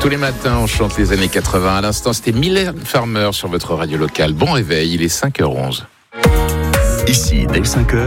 Tous les matins, on chante les années 80. À l'instant, c'était Mylène Farmer sur votre radio locale. Bon réveil, il est 5h11. Ici, dès 5h,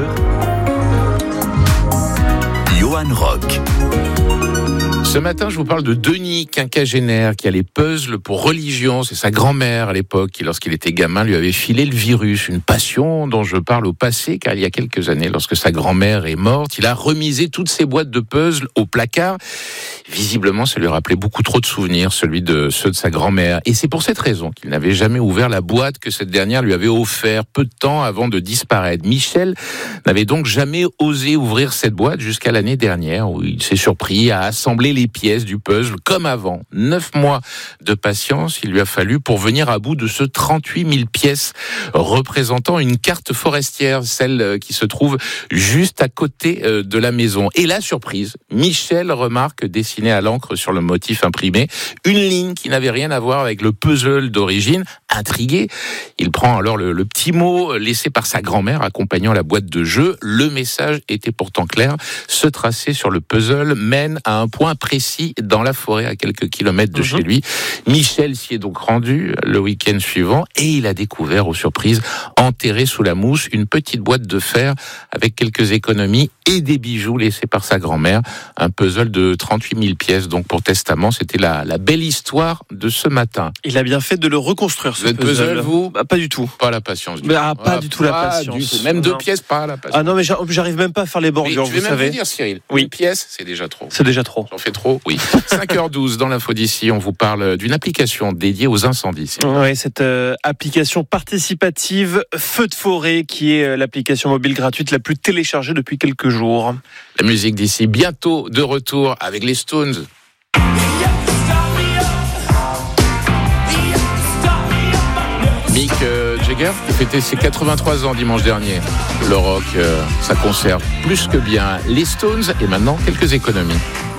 Johan Rock. Ce matin, je vous parle de Denis, quinquagénaire, qui a les puzzles pour religion. C'est sa grand-mère à l'époque qui, lorsqu'il était gamin, lui avait filé le virus. Une passion dont je parle au passé, car il y a quelques années, lorsque sa grand-mère est morte, il a remisé toutes ses boîtes de puzzles au placard. Visiblement, ça lui rappelait beaucoup trop de souvenirs, ceux de sa grand-mère. Et c'est pour cette raison qu'il n'avait jamais ouvert la boîte que cette dernière lui avait offert peu de temps avant de disparaître. Michel n'avait donc jamais osé ouvrir cette boîte jusqu'à l'année dernière, où il s'est surpris à assembler les pièces du puzzle comme avant. 9 mois de patience, il lui a fallu pour venir à bout de ce 38 000 pièces représentant une carte forestière, celle qui se trouve juste à côté de la maison. Et la surprise, Michel remarque dessinée à l'encre sur le motif imprimé une ligne qui n'avait rien à voir avec le puzzle d'origine. Intrigué, il prend alors le petit mot laissé par sa grand-mère accompagnant la boîte de jeu. Le message était pourtant clair. Ce tracé sur le puzzle mène à un point précis dans la forêt à quelques kilomètres de chez lui. Michel s'y est donc rendu le week-end suivant et il a découvert aux surprises, enterré sous la mousse, une petite boîte de fer avec quelques économies et des bijoux laissés par sa grand-mère. Un puzzle de 38 000 pièces donc pour testament. C'était la belle histoire de ce matin. Il a bien fait de le reconstruire, ce puzzle, vous pas du tout. Pas la patience. Pas du tout la patience. Même 2 pièces, pas la patience. Ah non, mais j'arrive même pas à faire les bordures, vous savez. Je vais même vous dire, Cyril, oui. 1 pièce, c'est déjà trop. C'est déjà trop. J'en fais trop, oui. 5h12, dans l'info d'ici, on vous parle d'une application dédiée aux incendies. Oui, cette application participative Feu de forêt, qui est l'application mobile gratuite la plus téléchargée depuis quelques jours. La musique d'ici, bientôt de retour avec les Stones. Mick Jagger fêtait ses 83 ans dimanche dernier. Le rock, ça conserve plus que bien les Stones et maintenant quelques économies.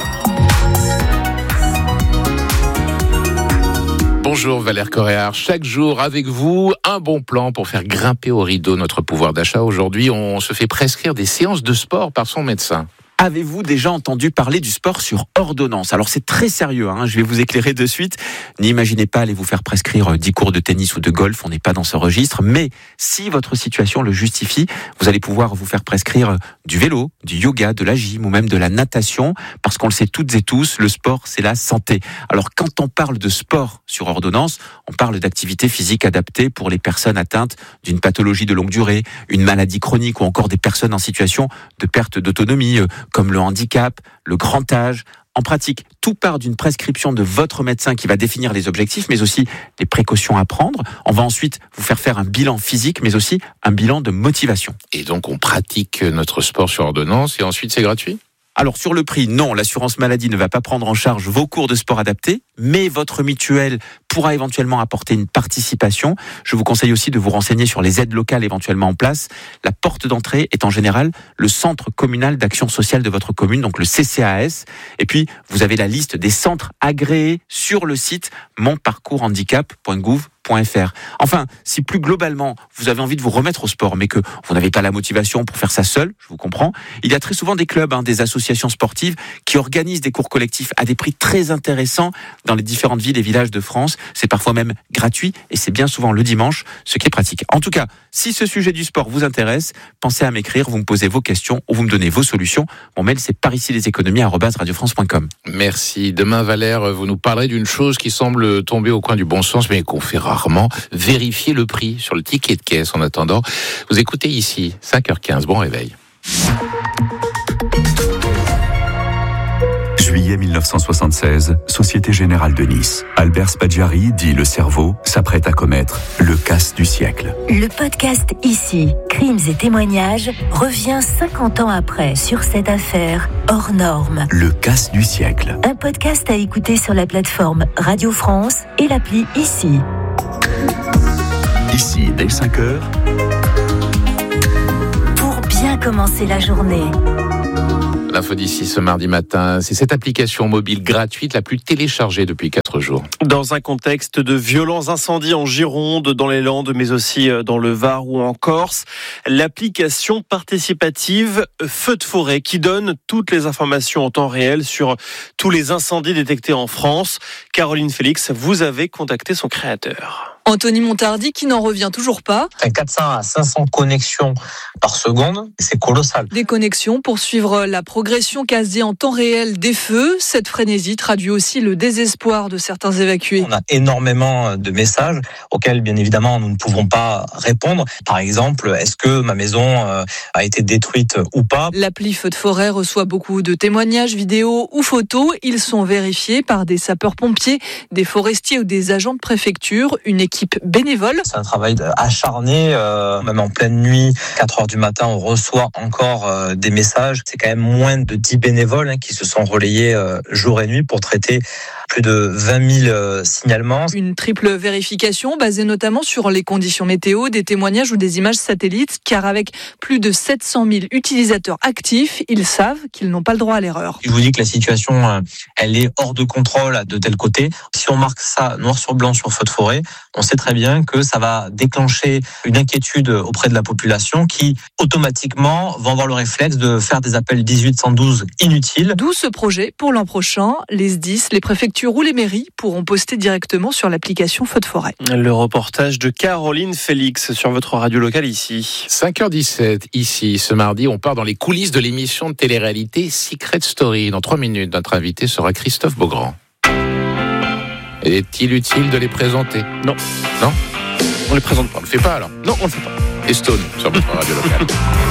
Bonjour Valère Coréard, chaque jour avec vous, un bon plan pour faire grimper au rideau notre pouvoir d'achat. Aujourd'hui, on se fait prescrire des séances de sport par son médecin. Avez-vous déjà entendu parler du sport sur ordonnance ? Alors c'est très sérieux, je vais vous éclairer de suite. N'imaginez pas aller vous faire prescrire 10 cours de tennis ou de golf, on n'est pas dans ce registre. Mais si votre situation le justifie, vous allez pouvoir vous faire prescrire du vélo, du yoga, de la gym ou même de la natation. Parce qu'on le sait toutes et tous, le sport c'est la santé. Alors quand on parle de sport sur ordonnance, on parle d'activité physique adaptée pour les personnes atteintes d'une pathologie de longue durée, une maladie chronique ou encore des personnes en situation de perte d'autonomie, comme le handicap, le grand âge. En pratique, tout part d'une prescription de votre médecin qui va définir les objectifs, mais aussi les précautions à prendre. On va ensuite vous faire un bilan physique, mais aussi un bilan de motivation. Et donc, on pratique notre sport sur ordonnance et ensuite, c'est gratuit ? Alors sur le prix, non, l'assurance maladie ne va pas prendre en charge vos cours de sport adaptés, mais votre mutuelle pourra éventuellement apporter une participation. Je vous conseille aussi de vous renseigner sur les aides locales éventuellement en place. La porte d'entrée est en général le centre communal d'action sociale de votre commune, donc le CCAS. Et puis, vous avez la liste des centres agréés sur le site monparcourshandicap.gouv.fr. Enfin, si plus globalement, vous avez envie de vous remettre au sport, mais que vous n'avez pas la motivation pour faire ça seul, je vous comprends, il y a très souvent des clubs, des associations sportives qui organisent des cours collectifs à des prix très intéressants dans les différentes villes et villages de France. C'est parfois même gratuit et c'est bien souvent le dimanche, ce qui est pratique. En tout cas, si ce sujet du sport vous intéresse, pensez à m'écrire, vous me posez vos questions ou vous me donnez vos solutions. Mon mail, c'est paricileséconomies@radiofrance.com. Merci. Demain, Valère, vous nous parlerez d'une chose qui semble tomber au coin du bon sens, mais qu'on fait rarement, vérifier le prix sur le ticket de caisse. En attendant, vous écoutez ici, 5h15, bon réveil. Juillet 1976, Société Générale de Nice. Albert Spaggiari, dit le cerveau, s'apprête à commettre le casse du siècle. Le podcast Ici, crimes et témoignages, revient 50 ans après sur cette affaire hors norme. Le casse du siècle. Un podcast à écouter sur la plateforme Radio France et l'appli Ici. Ici, dès 5h. Pour bien commencer la journée. L'info d'ici ce mardi matin, c'est cette application mobile gratuite la plus téléchargée depuis 4 jours. Dans un contexte de violents incendies en Gironde, dans les Landes, mais aussi dans le Var ou en Corse, l'application participative Feux de forêt qui donne toutes les informations en temps réel sur tous les incendies détectés en France. Caroline Félix, vous avez contacté son créateur. Anthony Montardi qui n'en revient toujours pas. 400 à 500 connexions par seconde, c'est colossal. Des connexions pour suivre la progression quasi en temps réel des feux. Cette frénésie traduit aussi le désespoir de certains évacués. On a énormément de messages auxquels, bien évidemment, nous ne pouvons pas répondre. Par exemple, est-ce que ma maison a été détruite ou pas ? L'appli Feux de forêt reçoit beaucoup de témoignages, vidéos ou photos. Ils sont vérifiés par des sapeurs-pompiers, des forestiers ou des agents de préfecture. Une équipe bénévole. C'est un travail acharné, même en pleine nuit, 4h du matin, on reçoit encore des messages. C'est quand même moins de 10 bénévoles qui se sont relayés jour et nuit pour traiter plus de 20 000 signalements. Une triple vérification basée notamment sur les conditions météo, des témoignages ou des images satellites, car avec plus de 700 000 utilisateurs actifs, ils savent qu'ils n'ont pas le droit à l'erreur. Je vous dis que la situation, elle est hors de contrôle de tel côté. Si on marque ça noir sur blanc sur Feux de forêt, on sait très bien que ça va déclencher une inquiétude auprès de la population qui, automatiquement, vont avoir le réflexe de faire des appels 18-112 inutiles. D'où ce projet pour l'an prochain. Les SDIS, les préfectures ou les mairies pourront poster directement sur l'application Feux de forêt. Le reportage de Caroline Félix sur votre radio locale ici. 5h17, ici, ce mardi, on part dans les coulisses de l'émission de télé-réalité Secret Story. Dans 3 minutes, notre invité sera Christophe Beaugrand. Est-il utile de les présenter ? Non. Non ? On les présente pas. On le fait pas alors ? Non, on le fait pas. Et Stone sur votre radio locale.